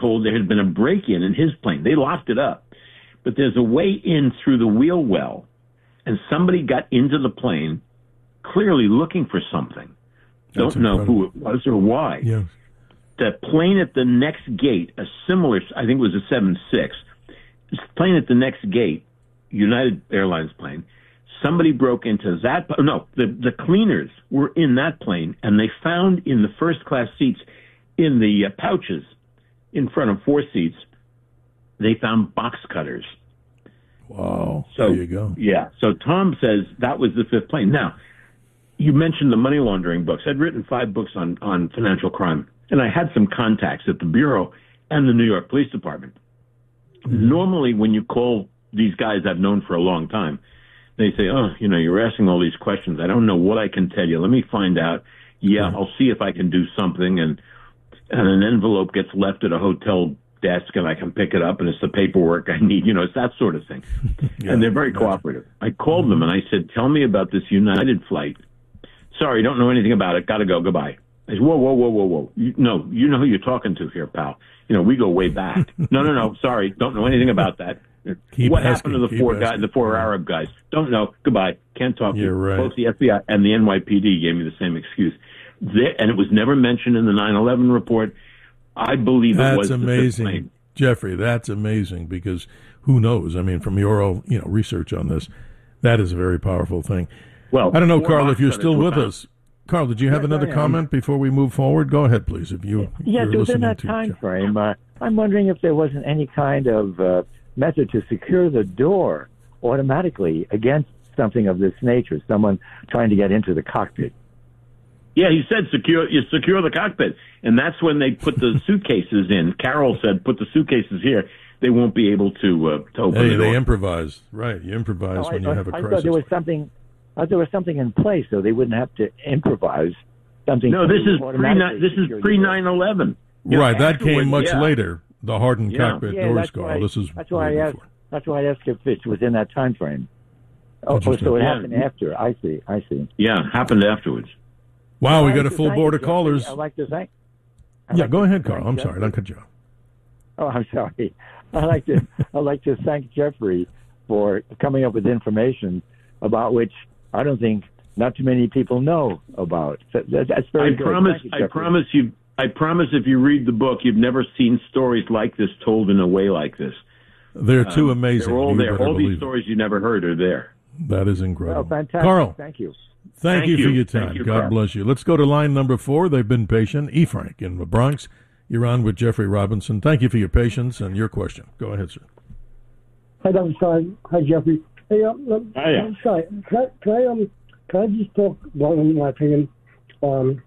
told there had been a break-in his plane. They locked it up. But there's a way in through the wheel well, and somebody got into the plane clearly looking for something. Don't know who it was or why. Yeah. The plane at the next gate, a similar, I think it was a 7-6, plane at the next gate, United Airlines plane, somebody broke into that. No, the cleaners were in that plane, and they found in the first-class seats, in the pouches in front of 4 seats, they found box cutters. Wow. So, there you go. Yeah. So Tom says that was the 5th plane. Now, you mentioned the money laundering books. I'd written 5 books on financial crime, and I had some contacts at the Bureau and the New York Police Department. Mm-hmm. Normally, when you call these guys I've known for a long time, they say, you're asking all these questions. I don't know what I can tell you. Let me find out. Yeah, I'll see if I can do something. And an envelope gets left at a hotel desk, and I can pick it up, and it's the paperwork I need. It's that sort of thing. Yeah, and they're very cooperative. I called them, and I said, tell me about this United flight. Sorry, don't know anything about it. Got to go. Goodbye. I said, whoa. You know who you're talking to here, pal. We go way back. No. Sorry, don't know anything about that. What happened to the 4 Arab guys? Don't know. Goodbye. Can't talk to you. Right. Both the FBI and the NYPD gave me the same excuse. And it was never mentioned in the 9/11 report. I believe it was. That's amazing, Jeffrey. That's amazing, because who knows? I mean, from your research on this, that is a very powerful thing. Well, I don't know, Carl, if you're still with us. Carl, did you have another comment before we move forward? Go ahead, please. If you within that time frame, I'm wondering if there wasn't any kind of method to secure the door automatically against something of this nature, someone trying to get into the cockpit. Yeah, he said secure the cockpit, and that's when they put the suitcases in. Carol said, put the suitcases here. They won't be able to open the door. They improvise, right? You improvise when you have a crisis. I thought there was something in place, so they wouldn't have to improvise something. No, this is pre 9/11. Right, that came much later. The hardened cockpit doors, Carl. That's why I asked. That's why I asked if it was in that time frame. Oh, so it happened after. I see. Yeah, happened afterwards. Wow, we got a full board of callers. I'd like to thank. Go ahead, Carl. I'm sorry, don't cut you off. Oh, I'm sorry. I'd like to thank Jeffrey for coming up with information about which I don't think not too many people know about. That's very good. I promise if you read the book, you've never seen stories like this told in a way like this. They're too amazing. They're all there. All these stories you never heard are there. That is incredible. Oh, fantastic. Carl. Thank you. Thank you for your time. God bless you. Let's go to line number 4. They've been patient. E. Frank in the Bronx. You're on with Jeffrey Robinson. Thank you for your patience and your question. Go ahead, sir. Hi, Dr. Stein. Hi, Jeffrey. Hey, Stein, can I just talk about my opinion? When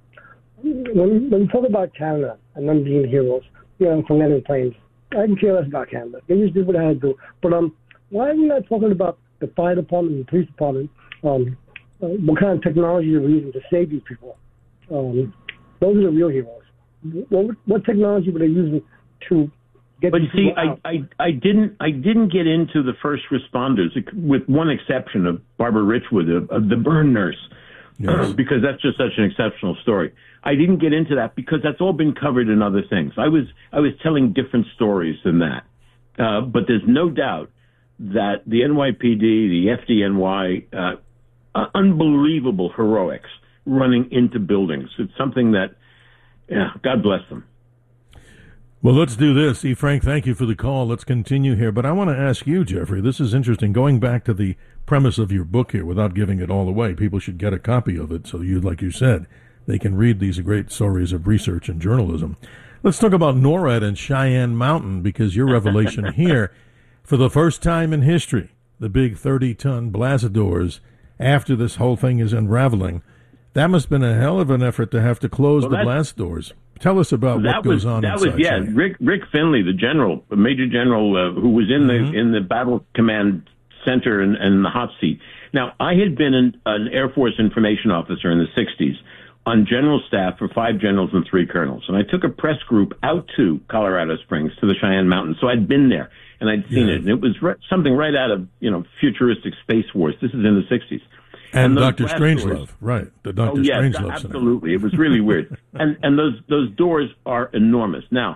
we talk about Canada and them being heroes, from landing planes, I can care less about Canada. They just did what I had to do. But why are we not talking about the fire department and the police department? What kind of technology are we using to save these people? Those are the real heroes. What technology were they using to get? But you see, I didn't get into the first responders, with one exception of Barbara Richwood, the burn nurse, because that's just such an exceptional story. I didn't get into that because that's all been covered in other things. I was telling different stories than that. But there's no doubt that the NYPD, the FDNY, unbelievable heroics running into buildings. It's something that, God bless them. Well, let's do this. E. Frank, thank you for the call. Let's continue here. But I want to ask you, Jeffrey, this is interesting. Going back to the premise of your book here, without giving it all away, people should get a copy of it so like you said, they can read these great stories of research and journalism. Let's talk about NORAD and Cheyenne Mountain, because your revelation here, for the first time in history, the big 30-ton blastdoors, after this whole thing is unraveling, that must have been a hell of an effort to have to close the blast doors. Tell us about what goes on inside. Rick Finley, the major general who was in the battle command center and the hot seat. Now, I had been an Air Force information officer in the 60s on general staff for 5 generals and 3 colonels. And I took a press group out to Colorado Springs, to the Cheyenne Mountains. So I'd been there and I'd seen it. And it was something right out of, futuristic space wars. This is in the 60s. And Dr. Strangelove, right? The Dr. Strangelove absolutely. It was really weird. And those doors are enormous. Now,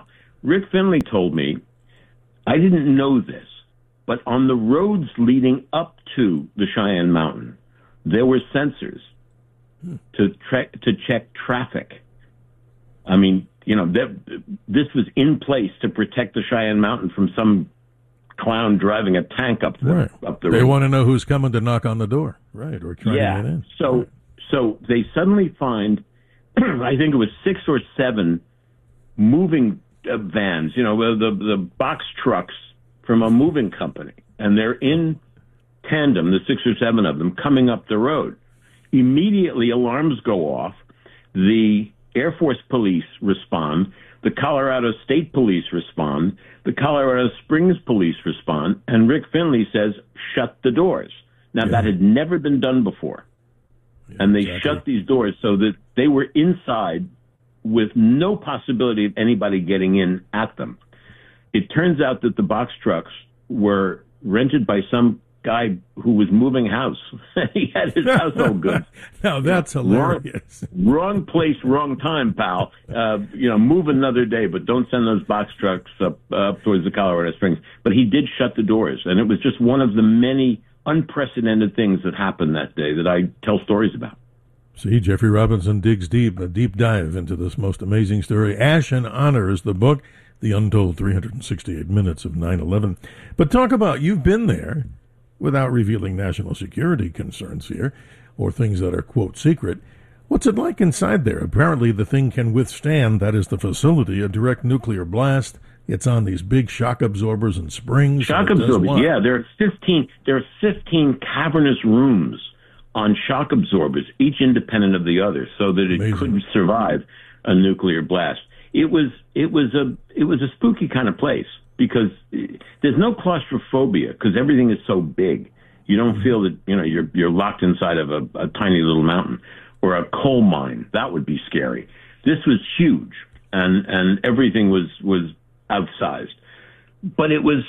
Rick Finley told me, I didn't know this, but on the roads leading up to the Cheyenne Mountain, there were sensors to check traffic. I mean, this was in place to protect the Cheyenne Mountain from some clown driving a tank up the road. They want to know who's coming to knock on the door, right, or trying to get in. So they suddenly find, I think it was 6 or 7 moving vans, the box trucks from a moving company, and they're in tandem, the 6 or 7 of them, coming up the road. Immediately, alarms go off. The Air Force Police respond. The Colorado State Police respond. The Colorado Springs Police respond. And Rick Finley says, shut the doors. Now, that had never been done before. And they shut these doors so that they were inside with no possibility of anybody getting in at them. It turns out that the box trucks were rented by some guy who was moving house. He had his household goods. Now that's hilarious. Wrong place, wrong time, pal. Move another day, but don't send those box trucks up towards the Colorado Springs. But he did shut the doors, and it was just one of the many unprecedented things that happened that day that I tell stories about. See, Jeffrey Robinson digs deep, a deep dive into this most amazing story. Ash and Honor is the book, The Untold 368 Minutes of 9/11. But talk about, you've been there, without revealing national security concerns here, or things that are, quote, secret. What's it like inside there? Apparently the thing can withstand, that is the facility, a direct nuclear blast. It's on these big shock absorbers and springs. Shock absorbers, yeah. There are 15 cavernous rooms on shock absorbers, each independent of the other, so that it couldn't survive a nuclear blast. It was a spooky kind of place, because there's no claustrophobia because everything is so big. You don't feel that you're locked inside of a tiny little mountain or a coal mine. That would be scary. This was huge, and everything was outsized. But it was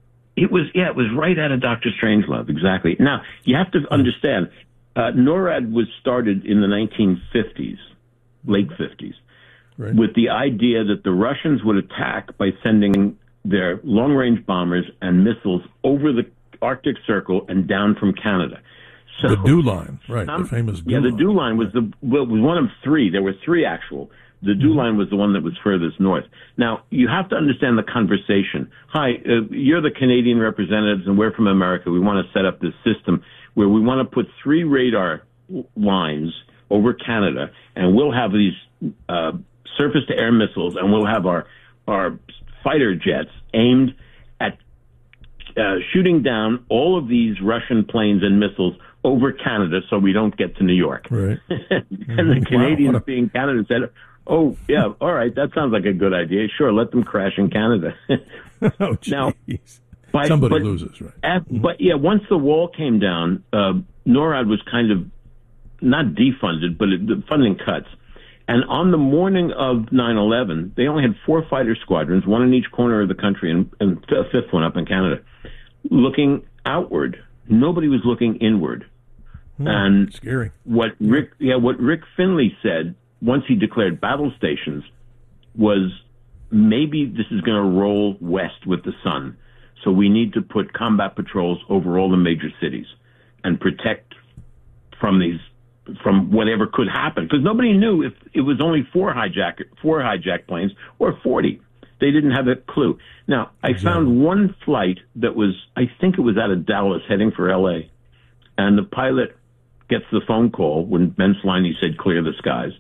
right out of Dr. Strangelove, exactly. Now you have to understand, NORAD was started in the 1950s, late 50s, with the idea that the Russians would attack by sending their long-range bombers and missiles over the Arctic Circle and down from Canada. So, the DEW line, right, the famous DEW line. Yeah, the DEW line was was one of 3. There were 3 actual. The DEW line was the one that was furthest north. Now, you have to understand the conversation. Hi, you're the Canadian representatives, and we're from America. We want to set up this system where we want to put 3 radar lines over Canada, and we'll have these surface-to-air missiles, and we'll have our fighter jets aimed at shooting down all of these Russian planes and missiles over Canada so we don't get to New York. Right. And the Canadians being Canada said, oh, yeah, all right, that sounds like a good idea. Sure, let them crash in Canada. Oh, geez. Now, somebody loses, right? But, yeah, once the wall came down, NORAD was kind of not defunded, but the funding cuts. And on the morning of 9/11, they only had 4 fighter squadrons, 1 in each corner of the country, and a 5th one up in Canada, looking outward. Nobody was looking inward. And scary. What Rick Finley said once he declared battle stations was, maybe this is going to roll west with the sun, so we need to put combat patrols over all the major cities and protect from whatever could happen, because nobody knew if it was only 4 hijacked planes or 40. They didn't have a clue. Now, I found one flight that was, I think it was out of Dallas heading for L.A., and the pilot gets the phone call when Ben Sliney said, clear the skies.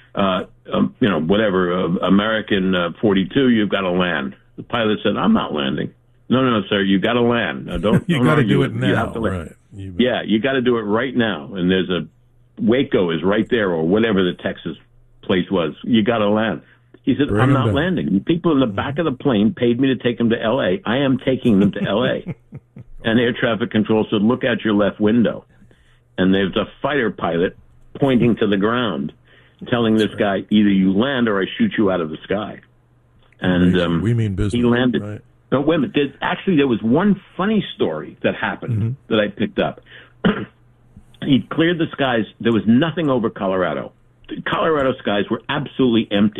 American 42, you've got to land. The pilot said, I'm not landing. No, sir, you got to land. You got to do it now. You have to land. Right. You got to do it right now. And there's Waco is right there, or whatever the Texas place was. You got to land. He said, I'm not landing. The people in the back of the plane paid me to take them to L.A. I am taking them to L.A. And air traffic control said, look out your left window. And there's a fighter pilot pointing to the ground, telling this guy, either you land or I shoot you out of the sky. And we mean business. He landed. Right. No, wait a minute. There was one funny story that happened that I picked up. He cleared the skies. There was nothing over Colorado. The Colorado skies were absolutely empty.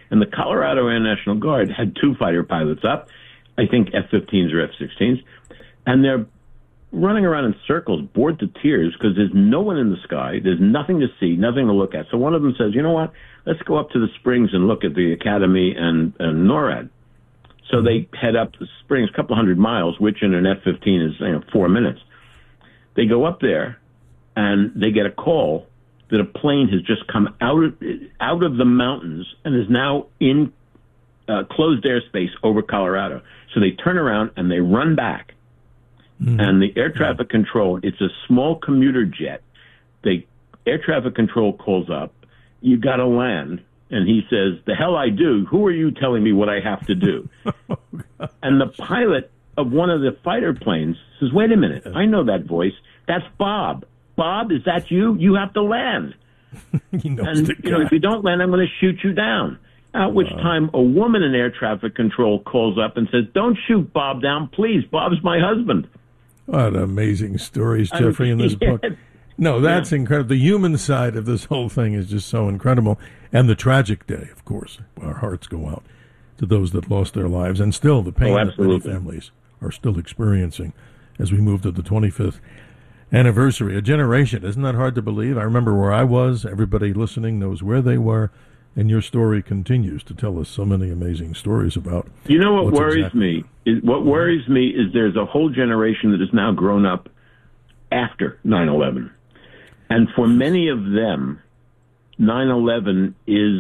And the Colorado Air National Guard had 2 fighter pilots up, I think F-15s or F-16s, and they're running around in circles, bored to tears, because there's no one in the sky. There's nothing to see, nothing to look at. So one of them says, you know what, let's go up to the Springs and look at the Academy and NORAD. So they head up the Springs, a couple hundred miles, which in an F-15 is 4 minutes. They go up there, and they get a call that a plane has just come out of the mountains and is now in closed airspace over Colorado. So they turn around and they run back. And the air traffic control, it's a small commuter jet. Air traffic control calls up, you got to land. And he says, the hell I do. Who are you telling me what I have to do? And the pilot of one of the fighter planes says, wait a minute, I know that voice. That's Bob. Bob, is that you? You have to land. He knows and, if you don't land, I'm going to shoot you down. At which time a woman in air traffic control calls up and says, don't shoot Bob down, please. Bob's my husband. What amazing stories, Jeffrey, in this book. No, that's incredible. The human side of this whole thing is just so incredible. And the tragic day, of course. Our hearts go out to those that lost their lives. And still, the pain that many families are still experiencing as we move to the 25th anniversary. A generation. Isn't that hard to believe? I remember where I was. Everybody listening knows where they were. And your story continues to tell us so many amazing stories about. You know what worries me? What worries me is there's a whole generation that has now grown up after 9/11. And for many of them, 9/11 is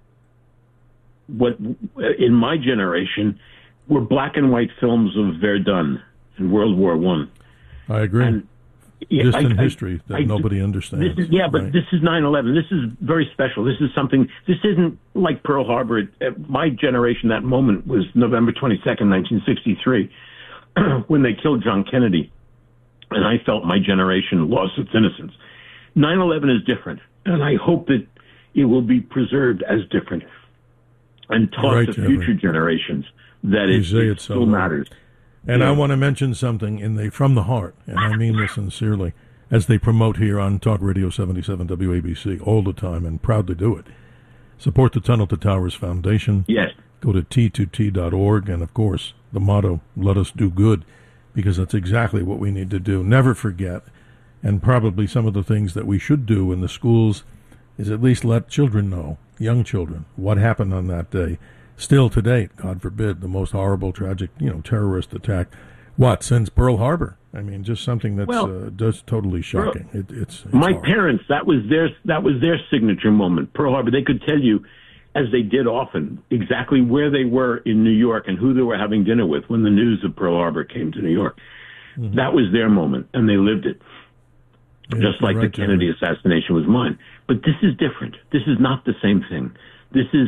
what, in my generation, were black and white films of Verdun in World War I. I agree. And distant history that nobody understands. This is 9/11. This is very special. This is something, this isn't like Pearl Harbor. My generation, that moment was November 22nd, 1963, when they killed John Kennedy. And I felt my generation lost its innocence. 9/11 is different, and I hope that it will be preserved as different and taught to future generations that it still matters. And I want to mention something from the heart, and I mean this sincerely, as they promote here on Talk Radio 77 WABC all the time, and proud to do it. Support the Tunnel to Towers Foundation. Yes. Go to t2t.org, and of course, the motto, let us do good, because that's exactly what we need to do. Never forget, and probably some of the things that we should do in the schools is at least let children know, young children, what happened on that day. Still to date, God forbid, the most horrible, tragic, terrorist attack. What, since Pearl Harbor? I mean, just something that's just totally shocking. It's my hard. Parents. That was their signature moment. Pearl Harbor. They could tell you, as they did often, exactly where they were in New York and who they were having dinner with when the news of Pearl Harbor came to New York. Mm-hmm. That was their moment, and they lived it. Just like the Kennedy assassination was mine. But this is different. This is not the same thing. This is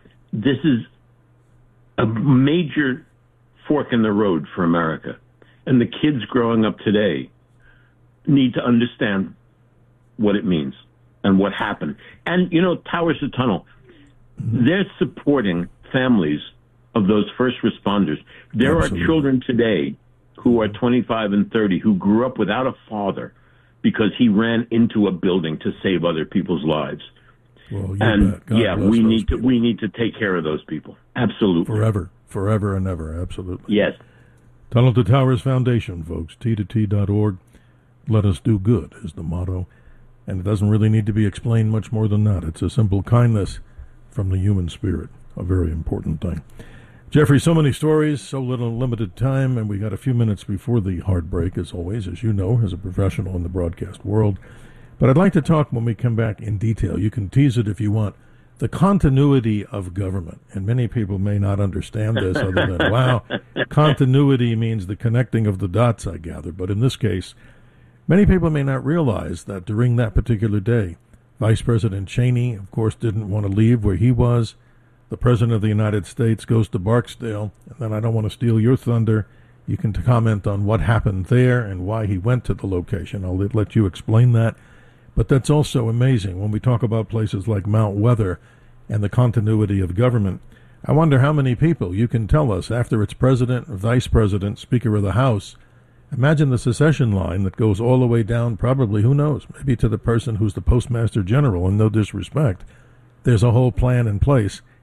a major fork in the road for America. And the kids growing up today need to understand what it means and what happened. And, Towers to Tunnel, they're supporting families of those first responders. There Absolutely. Are children today who are 25 and 30 who grew up without a father because he ran into a building to save other people's lives. Well, we need to take care of those people. Absolutely. Forever and ever. Absolutely. Yes. Tunnel to Towers Foundation, folks. t2t.org. Let us do good is the motto. And it doesn't really need to be explained much more than that. It's a simple kindness from the human spirit. A very important thing. Jeffrey, so many stories, so little limited time, and we got a few minutes before the hard break, as always, as you know, as a professional in the broadcast world. But I'd like to talk when we come back in detail. You can tease it if you want. The continuity of government. And many people may not understand this other than, wow, continuity means the connecting of the dots, I gather. But in this case, many people may not realize that during that particular day, Vice President Cheney, of course, didn't want to leave where he was. The President of the United States goes to Barksdale. And then I don't want to steal your thunder. You can comment on what happened there and why he went to the location. I'll let you explain that. But that's also amazing when we talk about places like Mount Weather and the continuity of government. I wonder how many people you can tell us after it's president, vice president, Speaker of the House. Imagine the secession line that goes all the way down, probably, who knows, maybe to the person who's the Postmaster General, and no disrespect. There's a whole plan in place,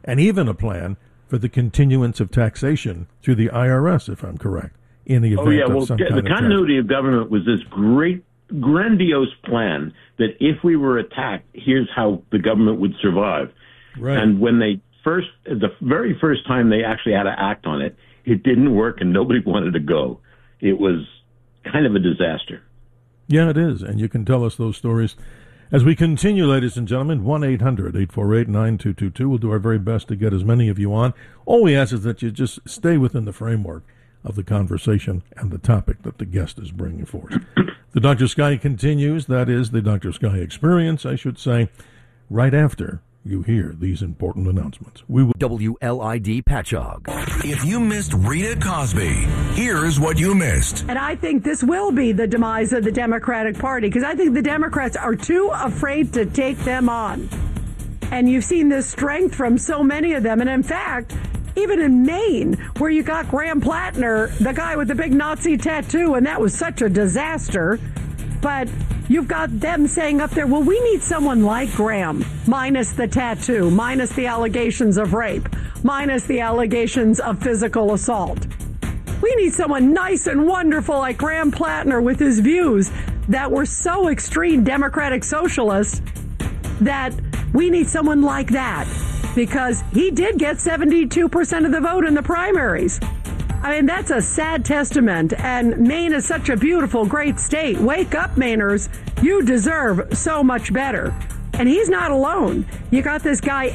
and even a plan for the continuance of taxation through the IRS, if I'm correct, in the event of some kind of the continuity of government was this great, grandiose plan that if we were attacked, here's how the government would survive. Right. And when the very first time they actually had to act on it, it didn't work and nobody wanted to go. It was kind of a disaster. Yeah, it is. And you can tell us those stories as we continue, ladies and gentlemen. 1-800-848-9222. We'll do our very best to get as many of you on. All we ask is that you just stay within the framework of the conversation and the topic that the guest is bringing forth. The Dr. Sky continues. That is the Dr. Sky Experience, I should say, right after you hear these important announcements. We will WLID Patchogue. If you missed Rita Cosby, here's what you missed. And I think this will be the demise of the Democratic Party, because I think the Democrats are too afraid to take them on. And you've seen this strength from so many of them. And in fact, even in Maine, where you got Graham Plattner, the guy with the big Nazi tattoo, and that was such a disaster. But you've got them saying up there, well, we need someone like Graham, minus the tattoo, minus the allegations of rape, minus the allegations of physical assault. We need someone nice and wonderful like Graham Plattner with his views that were so extreme Democratic socialists that we need someone like that, because he did get 72% of the vote in the primaries. I mean, that's a sad testament, and Maine is such a beautiful, great state. Wake up, Mainers. You deserve so much better. And he's not alone. You got this guy,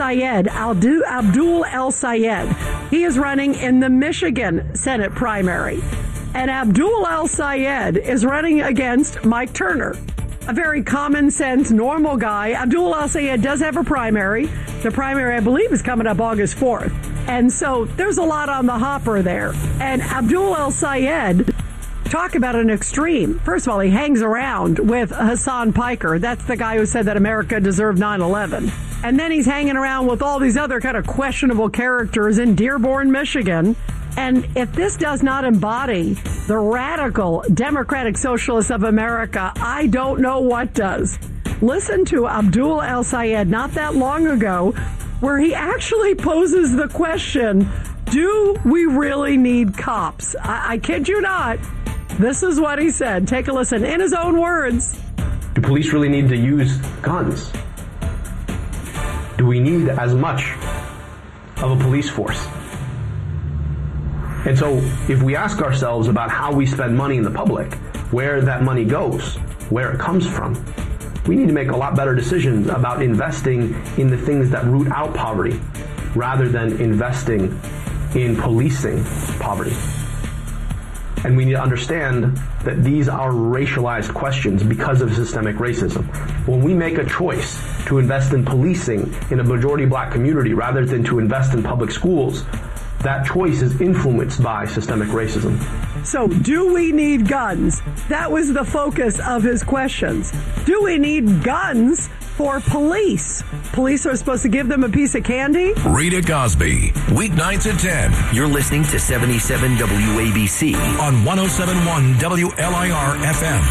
Abdul El Sayed. He is running in the Michigan Senate primary. And Abdul El Sayed is running against Mike Turner, a very common sense, normal guy. Abdul El Sayed does have a primary. The primary, I believe, is coming up August 4th. And so there's a lot on the hopper there. And Abdul El Sayed, talk about an extreme. First of all, he hangs around with Hassan Piker. That's the guy who said that America deserved 9/11. And then he's hanging around with all these other kind of questionable characters in Dearborn, Michigan. And if this does not embody the radical Democratic Socialists of America, I don't know what does. Listen to Abdul El Sayed not that long ago, where he actually poses the question, do we really need cops? I kid you not. This is what he said. Take a listen in his own words. Do police really need to use guns? Do we need as much of a police force? And so if we ask ourselves about how we spend money in the public, where that money goes, where it comes from, we need to make a lot better decisions about investing in the things that root out poverty rather than investing in policing poverty. And we need to understand that these are racialized questions because of systemic racism. When we make a choice to invest in policing in a majority black community rather than to invest in public schools, that choice is influenced by systemic racism. So, do we need guns? That was the focus of his questions. Do we need guns for police? Police are supposed to give them a piece of candy? Rita Cosby, weeknights at 10. You're listening to 77 WABC on 107.1 WLIR FM.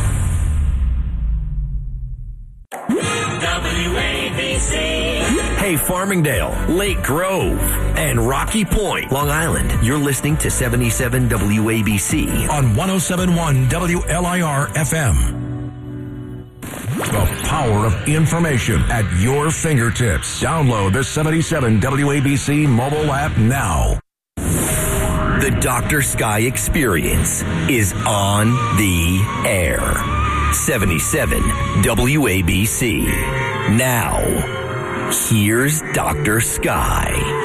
WABC. Hey, Farmingdale, Lake Grove, and Rocky Point, Long Island. You're listening to 77 WABC on 107.1 WLIR FM. The power of information at your fingertips. Download the 77 WABC mobile app now. The Dr. Sky Experience is on the air. 77 WABC. Now, here's Dr. Sky.